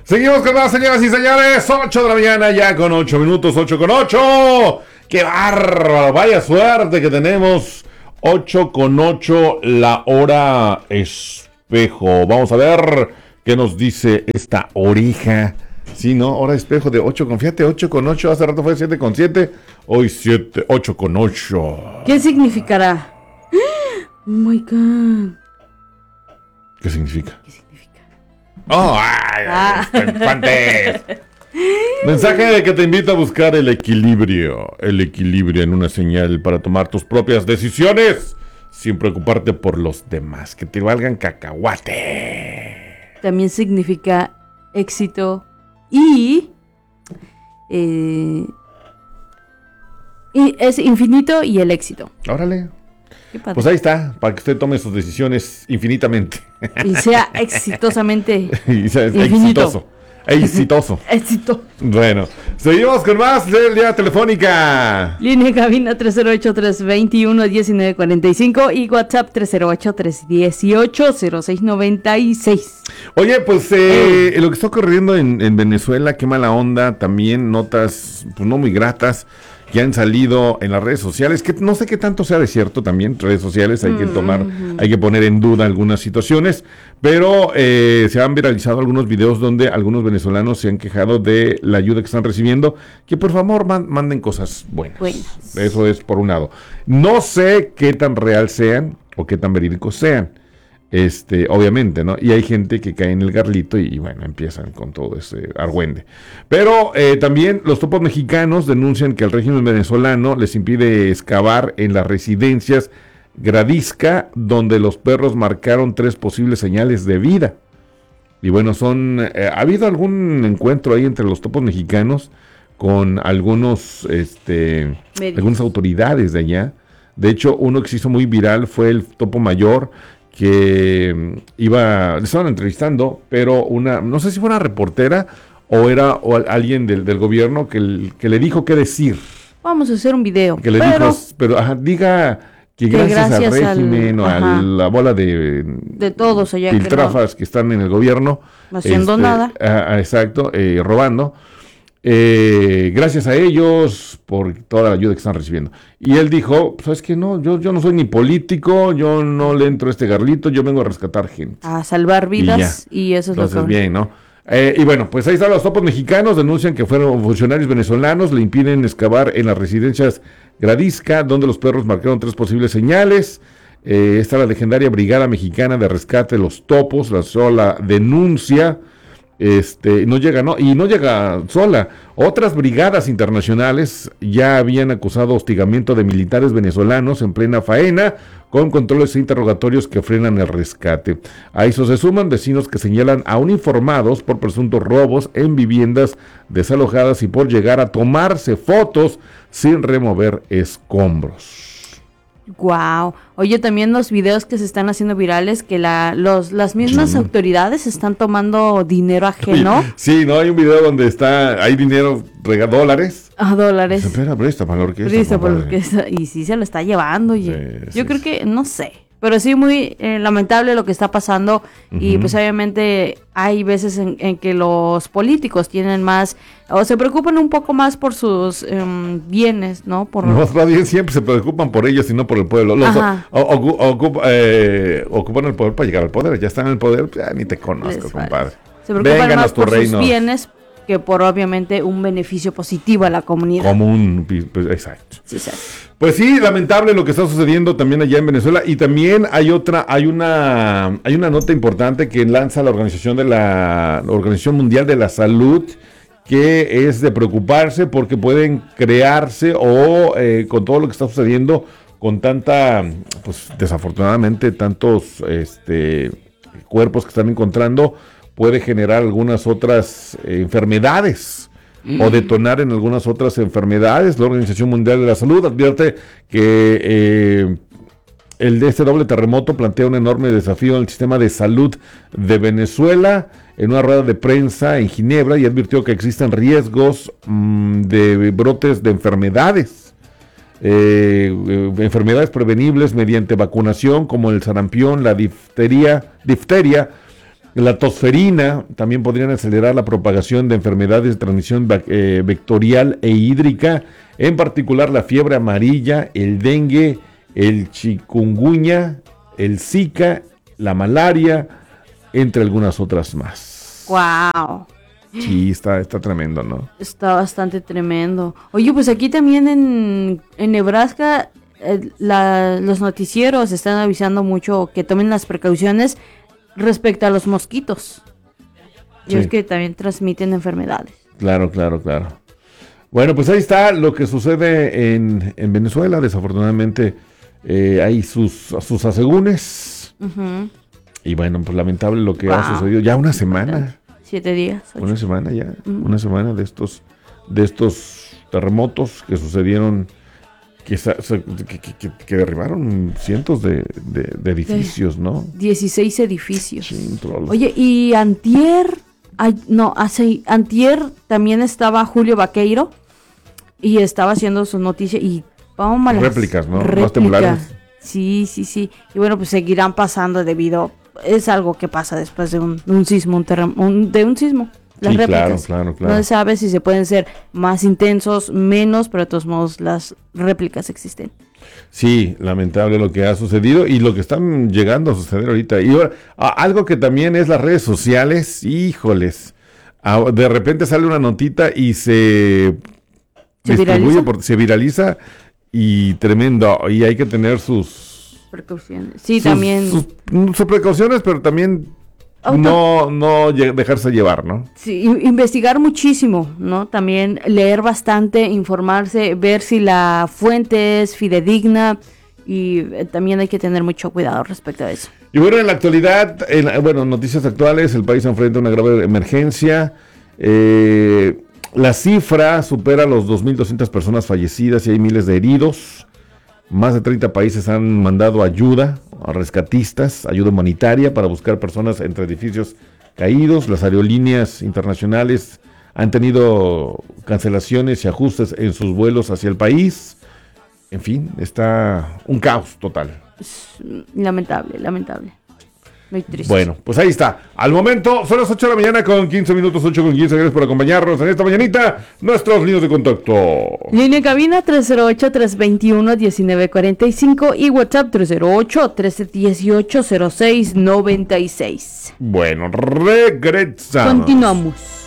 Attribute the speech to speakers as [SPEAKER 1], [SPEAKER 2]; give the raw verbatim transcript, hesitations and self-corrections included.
[SPEAKER 1] Seguimos con más, señoras y señores. ocho de la mañana, ya con ocho minutos, ocho con ocho. ¡Qué bárbaro! Vaya suerte que tenemos. ocho con ocho, la hora espejo. Vamos a ver qué nos dice esta oreja. Sí, ¿no? Hora espejo de ocho con, fíjate, ocho con ocho. Hace rato fue siete con siete. Hoy siete, ocho con ocho.
[SPEAKER 2] ¿Qué significará? Oh my God.
[SPEAKER 1] ¿Qué significa?
[SPEAKER 2] ¿Qué significa?
[SPEAKER 1] ¡Oh! ¡Ay!
[SPEAKER 2] Ah.
[SPEAKER 1] ¡Infantes! Mensaje de que te invito a buscar el equilibrio. El equilibrio en una señal para tomar tus propias decisiones sin preocuparte por los demás. Que te valgan cacahuate.
[SPEAKER 2] También significa éxito y, eh, y es infinito y el éxito.
[SPEAKER 1] Órale.
[SPEAKER 2] Qué padre.
[SPEAKER 1] Pues ahí está, para que usted tome sus decisiones infinitamente.
[SPEAKER 2] Y sea exitosamente
[SPEAKER 1] Y sea
[SPEAKER 2] infinito.
[SPEAKER 1] exitoso. Exitoso.
[SPEAKER 2] Éxito.
[SPEAKER 1] Bueno, seguimos con más de Línea Telefónica.
[SPEAKER 2] Línea cabina tres cero ocho, tres dos uno, uno nueve cuatro cinco y WhatsApp tres cero ocho, tres uno ocho, cero seis nueve seis.
[SPEAKER 1] Oye, pues eh, lo que está ocurriendo en, en Venezuela, qué mala onda, también notas pues no muy gratas que han salido en las redes sociales, que no sé qué tanto sea de cierto también, redes sociales hay que tomar, mm-hmm. hay que poner en duda algunas situaciones, pero eh, se han viralizado algunos videos donde algunos venezolanos se han quejado de la ayuda que están recibiendo, que por favor man, manden cosas buenas. buenas. Eso es por un lado. No sé qué tan real sean o qué tan verídicos sean. Este, obviamente, ¿no? Y hay gente que cae en el garlito y, y bueno, empiezan con todo ese argüende. Pero eh, también los topos mexicanos denuncian que el régimen venezolano les impide excavar en las residencias Gradisca, donde los perros marcaron tres posibles señales de vida. Y bueno, son eh, ha habido algún encuentro ahí entre los topos mexicanos con algunos, este, algunas autoridades de allá. De hecho, uno que se hizo muy viral fue el topo mayor, que iba, le estaban entrevistando, pero una, no sé si fue una reportera o era o alguien del, del gobierno que, que le dijo qué decir.
[SPEAKER 2] Vamos a hacer un video.
[SPEAKER 1] Que le
[SPEAKER 2] pero,
[SPEAKER 1] dijo, pero ajá, diga que, que gracias, gracias al régimen al, o a la bola de,
[SPEAKER 2] de todos allá
[SPEAKER 1] piltrafas que, no, que están en el gobierno.
[SPEAKER 2] No haciendo
[SPEAKER 1] este,
[SPEAKER 2] nada.
[SPEAKER 1] A, exacto, eh, robando. Eh, gracias a ellos por toda la ayuda que están recibiendo. Y él dijo, ¿sabes qué? No, yo, yo no soy ni político, yo no le entro a este garlito, yo vengo a rescatar gente.
[SPEAKER 2] A salvar vidas y, y eso es
[SPEAKER 1] Entonces,
[SPEAKER 2] lo que...
[SPEAKER 1] bien, ¿no? Eh, y bueno, pues ahí están los topos mexicanos, denuncian que fueron funcionarios venezolanos, le impiden excavar en las residencias Gradisca, donde los perros marcaron tres posibles señales. Eh, está la legendaria Brigada Mexicana de Rescate de los Topos, la sola denuncia. Este, no llega, no, y no llega sola. Otras brigadas internacionales ya habían acusado hostigamiento de militares venezolanos en plena faena, con controles e interrogatorios que frenan el rescate. A eso se suman vecinos que señalan a uniformados por presuntos robos en viviendas desalojadas y por llegar a tomarse fotos sin remover escombros.
[SPEAKER 2] Wow. Oye, también los videos que se están haciendo virales, que la, los, las mismas sí. autoridades están tomando dinero ajeno.
[SPEAKER 1] Sí, no, hay un video donde está, hay dinero, rega, dólares.
[SPEAKER 2] Ah, dólares.
[SPEAKER 1] Se espera, presta para la orquesta.
[SPEAKER 2] Presta para la orquesta. Y sí se lo está llevando. Y sí, yo sí, creo sí. que, no sé. Pero sí, muy eh, lamentable lo que está pasando. Uh-huh. Y pues obviamente hay veces en, en que los políticos tienen más, o se preocupan un poco más por sus um, bienes, ¿no? Por
[SPEAKER 1] no, más bien siempre se preocupan por ellos y no por el pueblo. Los o, o, ocup, eh, ocupan el poder para llegar al poder. Ya están en el poder, ya ni te conozco, Les compadre.
[SPEAKER 2] Se preocupan
[SPEAKER 1] Vengan
[SPEAKER 2] más por
[SPEAKER 1] reino.
[SPEAKER 2] sus bienes que por obviamente un beneficio positivo a la comunidad.
[SPEAKER 1] Común, pues, exacto.
[SPEAKER 2] Sí, sí.
[SPEAKER 1] Pues sí, lamentable lo que está sucediendo también allá en Venezuela. Y también hay otra, hay una, hay una nota importante que lanza la organización de la, la Organización Mundial de la Salud, que es de preocuparse porque pueden crearse o eh, con todo lo que está sucediendo, con tanta, pues desafortunadamente tantos este, cuerpos que están encontrando, puede generar algunas otras eh, enfermedades mm. o detonar en algunas otras enfermedades. La Organización Mundial de la Salud advierte que eh, el de este doble terremoto plantea un enorme desafío en el sistema de salud de Venezuela en una rueda de prensa en Ginebra, y advirtió que existen riesgos mmm, de brotes de enfermedades. Eh, eh, enfermedades prevenibles mediante vacunación como el sarampión, la difteria, difteria La tosferina también podrían acelerar la propagación de enfermedades de transmisión eh, vectorial e hídrica, en particular la fiebre amarilla, el dengue, el chikungunya, el zika, la malaria, entre algunas otras más.
[SPEAKER 2] ¡Wow!
[SPEAKER 1] Sí, está, está tremendo, ¿no?
[SPEAKER 2] Está bastante tremendo. Oye, pues aquí también en, en Nebraska eh, la, los noticieros están avisando mucho que tomen las precauciones respecto a los mosquitos. Y sí. Es que también transmiten enfermedades.
[SPEAKER 1] Claro, claro, claro. Bueno, pues ahí está lo que sucede en, en Venezuela. Desafortunadamente eh, hay sus, sus asegúnes. Uh-huh. Y bueno, pues lamentable lo que wow. ha sucedido. Ya una semana.
[SPEAKER 2] Siete días. Ocho.
[SPEAKER 1] Una semana ya. Uh-huh. Una semana de estos, de estos terremotos que sucedieron, que, que, que, que derribaron cientos de, de, de edificios, ¿no?
[SPEAKER 2] dieciséis edificios. Sí, oye, y antier, ay, no, hace, antier también estaba Julio Vaqueiro y estaba haciendo su noticia y vamos a las
[SPEAKER 1] réplicas, ¿no?
[SPEAKER 2] Réplica.
[SPEAKER 1] Más temblores.
[SPEAKER 2] Sí, sí, sí. Y bueno, pues seguirán pasando debido, es algo que pasa después de un, un sismo, un terremoto, de un sismo. Las
[SPEAKER 1] sí,
[SPEAKER 2] réplicas.
[SPEAKER 1] Claro, claro, claro.
[SPEAKER 2] No se sabe si se pueden ser más intensos, menos, pero de todos modos las réplicas existen.
[SPEAKER 1] Sí, lamentable lo que ha sucedido y lo que están llegando a suceder ahorita. Y ahora, algo que también es las redes sociales, híjoles, de repente sale una notita y se,
[SPEAKER 2] ¿Se viraliza?
[SPEAKER 1] Por, se viraliza y tremendo, y hay que tener sus
[SPEAKER 2] precauciones. Sí,
[SPEAKER 1] sus,
[SPEAKER 2] también.
[SPEAKER 1] Sus, sus precauciones, pero también Auto. no no dejarse llevar, ¿no?
[SPEAKER 2] Sí, investigar muchísimo, ¿no? También leer bastante, informarse, ver si la fuente es fidedigna y eh, también hay que tener mucho cuidado respecto a eso.
[SPEAKER 1] Y bueno, en la actualidad, en, bueno, noticias actuales, el país enfrenta una grave emergencia. Eh, la cifra supera los dos mil doscientas personas fallecidas y hay miles de heridos. Más de treinta países han mandado ayuda a rescatistas, ayuda humanitaria para buscar personas entre edificios caídos. Las aerolíneas internacionales han tenido cancelaciones y ajustes en sus vuelos hacia el país. En fin, está un caos total.
[SPEAKER 2] Lamentable, lamentable. Muy triste.
[SPEAKER 1] Bueno, pues ahí está. Al momento, son las ocho de la mañana con quince minutos, ocho con quince. Gracias por acompañarnos en esta mañanita. Nuestros líneas de contacto.
[SPEAKER 2] Línea cabina tres cero ocho, tres dos uno, uno nueve cuatro cinco y WhatsApp tres cero ocho, tres uno ocho, cero seis nueve seis.
[SPEAKER 1] Bueno, regresamos.
[SPEAKER 2] Continuamos.